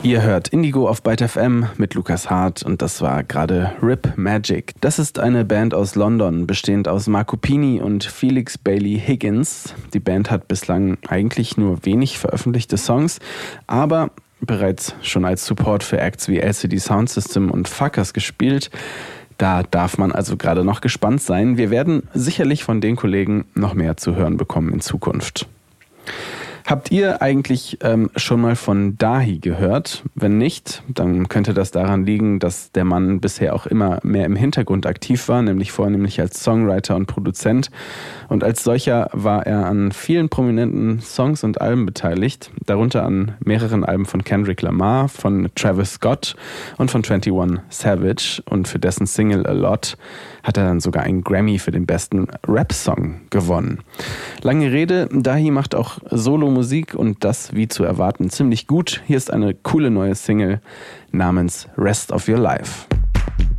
Ihr hört Indigo auf Byte FM mit Lukas Hart und das war gerade Rip Magic. Das ist eine Band aus London, bestehend aus Marco Pini und Felix Bailey Higgins. Die Band hat bislang eigentlich nur wenig veröffentlichte Songs, aber bereits schon als Support für Acts wie LCD Soundsystem und Fuckers gespielt. Da darf man also gerade noch gespannt sein. Wir werden sicherlich von den Kollegen noch mehr zu hören bekommen in Zukunft. Habt ihr eigentlich schon mal von Dahi gehört? Wenn nicht, dann könnte das daran liegen, dass der Mann bisher auch immer mehr im Hintergrund aktiv war, nämlich vornehmlich als Songwriter und Produzent. Und als solcher war er an vielen prominenten Songs und Alben beteiligt, darunter an mehreren Alben von Kendrick Lamar, von Travis Scott und von 21 Savage. Und für dessen Single A Lot hat er dann sogar einen Grammy für den besten Rap-Song gewonnen. Lange Rede, Dahi macht auch Solo-Musik und das, wie zu erwarten, ziemlich gut. Hier ist eine coole neue Single namens Rest of Your Life.